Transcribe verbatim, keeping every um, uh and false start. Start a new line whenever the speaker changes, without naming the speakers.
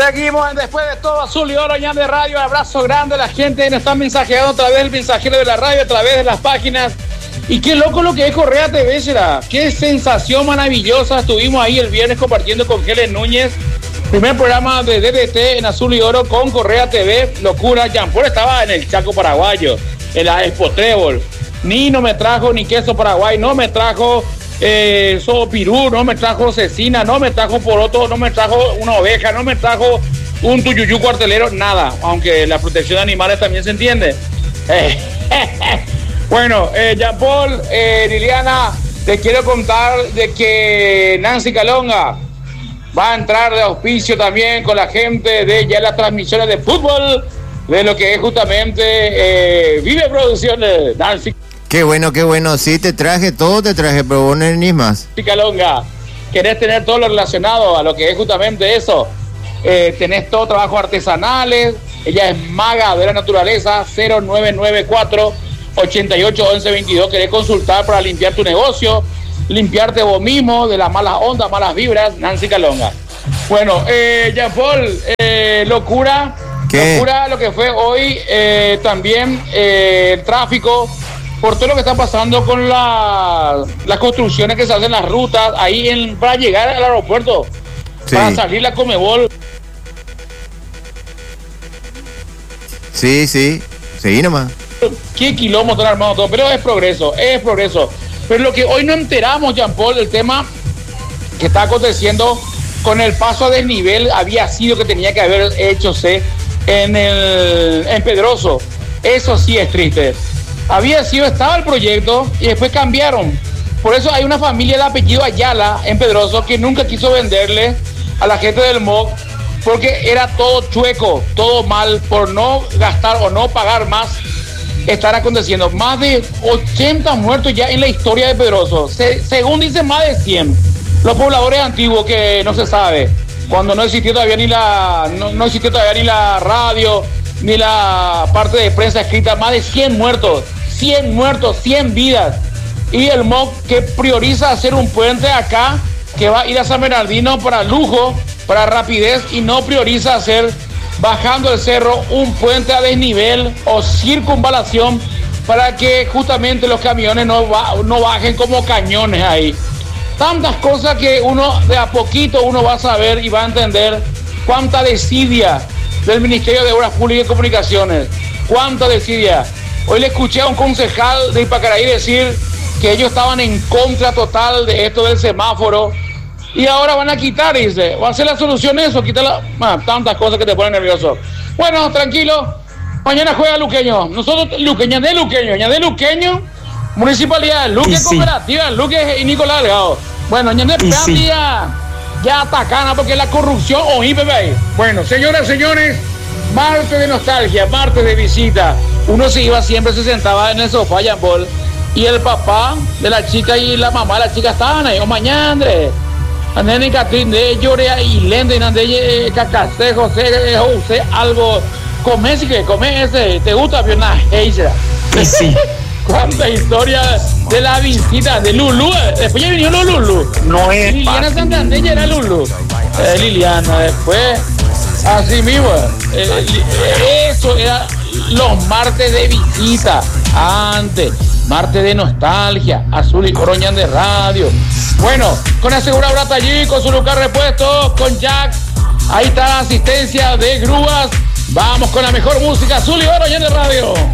Seguimos después de todo Azul y Oro, Ñan de Radio. Abrazo grande a la gente que nos está mensajeando a través del mensajero de la radio, a través de las páginas. Y qué loco lo que es Correa T V, será. Qué sensación maravillosa. Estuvimos ahí el viernes compartiendo con Helen Núñez. Primer programa de D D T en Azul y Oro con Correa T V. Locura. Jean Paul estaba en el Chaco paraguayo, en la Expo Trébol. Ni no me trajo ni queso paraguay, no me trajo eh, sopirú, no me trajo cecina, no me trajo poroto, no me trajo una oveja, no me trajo un tuyuyú cuartelero, nada. Aunque la protección de animales también se entiende. Eh, bueno, eh, Jean Paul, eh, Liliana, te quiero contar de que Nancy Calonga va a entrar de auspicio también con la gente de ya las transmisiones de fútbol, de lo que es justamente eh, Vive Producciones, Nancy.
Qué bueno, qué bueno. Sí, te traje todo, te traje, pero vos no venís más.
Calonga, querés tener todo lo relacionado a lo que es justamente eso. Eh, tenés todo trabajos artesanales. Ella es maga de la naturaleza. Cero nueve nueve cuatro, ocho ocho, once veintidós. Querés consultar para limpiar tu negocio, limpiarte vos mismo de las malas ondas, malas vibras. Nancy Calonga. Bueno, eh, Jean Paul, eh, locura.
¿Qué?
Locura lo que fue hoy. Eh, también eh, el tráfico. Por todo lo que está pasando con la, las construcciones que se hacen, las rutas, ahí en, para llegar al aeropuerto, sí. Para salir la Comebol.
Sí, sí, seguí nomás.
¿Qué kilómetros están armados todo? Pero es progreso, es progreso. Pero lo que hoy no enteramos, Jean Paul, el tema que está aconteciendo con el paso a desnivel había sido que tenía que haber hechose en, el, en Pedroso. Eso sí es triste. Había sido, estaba el proyecto y después cambiaron. Por eso hay una familia de apellido Ayala en Pedroso que nunca quiso venderle a la gente del M O C porque era todo chueco, todo mal, por no gastar o no pagar más. Están aconteciendo más de ochenta muertos ya en la historia de Pedroso. Se, según dicen, más de cien. Los pobladores antiguos que no se sabe, cuando no existió todavía ni la, no, no existió todavía ni la radio, ni la parte de prensa escrita, más de cien muertos. cien muertos, cien vidas. Y el M O C que prioriza hacer un puente acá que va a ir a San Bernardino para lujo, para rapidez, y no prioriza hacer, bajando el cerro, un puente a desnivel o circunvalación para que justamente los camiones no, va, no bajen como cañones ahí. Tantas cosas que uno de a poquito uno va a saber y va a entender cuánta desidia del Ministerio de Obras Públicas y Comunicaciones, cuánta desidia. Hoy le escuché a un concejal de Ipacaraí decir que ellos estaban en contra total de esto del semáforo y ahora van a quitar, dice, va a ser la solución eso, quitar la... ah, tantas cosas que te ponen nervioso. Bueno, tranquilo, mañana juega Luqueño, nosotros, Luque, Ñandé Luqueño, Ñandé Luqueño, Municipalidad, Luque sí. Cooperativa, Luque y Nicolás Delgado. Bueno, Ñandé sí. ya, ya atacana porque la corrupción o I P B. Bueno, señoras, señores, martes de nostalgia, martes de visita. Uno se iba, siempre se sentaba en el sofá, Jean Paul, y el papá de la chica y la mamá de la chica estaban ahí, o mañana, Andrés, Andrés y Catrín, de Llorea y Lende, y Andrés, Cacacé, José, José, algo, come si que come ese, ¿te gusta? Una Heisera.
Sí.
Cuánta historia de la visita de Lulu, después ya vino Lulu.
No es.
Liliana Santander ya era Lulu. Eh, Liliana, después, así mismo, eh, eso era los martes de visita, antes, martes de nostalgia, Azul y Oro Ñan de Radio. Bueno, con Asegura Brata allí, con su lugar repuesto, con Jack, ahí está la asistencia de grúas. Vamos con la mejor música, Azul y Oro Ñan de Radio.